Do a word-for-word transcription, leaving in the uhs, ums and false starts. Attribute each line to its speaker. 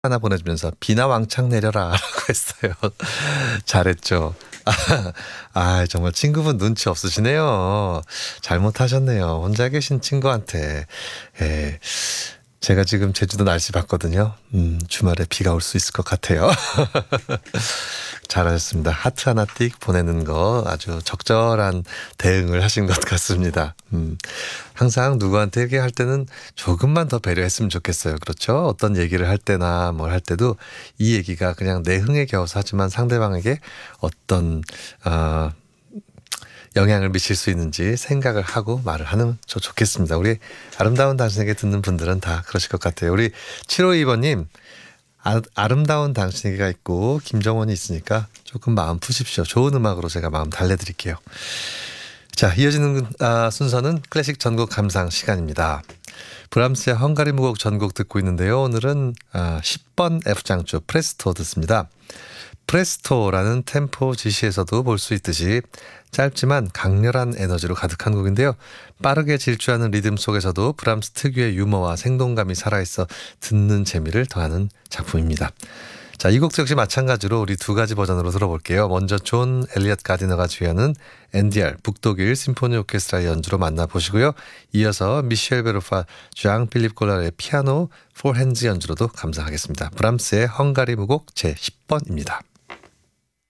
Speaker 1: 하나 보내주면서 비나 왕창 내려라 라고 했어요. 잘했죠. 아 정말 친구분 눈치 없으시네요. 잘못하셨네요. 혼자 계신 친구한테. 예. 제가 지금 제주도 날씨 봤거든요. 음, 주말에 비가 올 수 있을 것 같아요. 잘하셨습니다. 하트 하나 띡 보내는 거 아주 적절한 대응을 하신 것 같습니다. 음, 항상 누구한테 얘기할 때는 조금만 더 배려했으면 좋겠어요. 그렇죠? 어떤 얘기를 할 때나 뭘 할 때도 이 얘기가 그냥 내 흥에 겨워서 하지만 상대방에게 어떤 어, 영향을 미칠 수 있는지 생각을 하고 말을 하는 저 좋겠습니다. 우리 아름다운 당신에게 듣는 분들은 다 그러실 것 같아요. 우리 칠오이 번님 아, 아름다운 당신에게가 있고 김정원이 있으니까 조금 마음 푸십시오. 좋은 음악으로 제가 마음 달래드릴게요. 자, 이어지는 아, 순서는 클래식 전곡 감상 시간입니다. 브람스의 헝가리 무곡 전곡 듣고 있는데요. 오늘은 아, 십 번 F장조 프레스토 듣습니다. 프레스토라는 템포 지시에서도 볼 수 있듯이 짧지만 강렬한 에너지로 가득한 곡인데요. 빠르게 질주하는 리듬 속에서도 브람스 특유의 유머와 생동감이 살아있어 듣는 재미를 더하는 작품입니다. 자, 이 곡도 역시 마찬가지로 우리 두 가지 버전으로 들어볼게요. 먼저 존 엘리엇 가디너가 주연은 엔디알 북독일 심포니 오케스트라의 연주로 만나보시고요. 이어서 미셸 베르파, 장 필립 골라르의 피아노 포 핸즈 연주로도 감상하겠습니다. 브람스의 헝가리 무곡 제십 번입니다.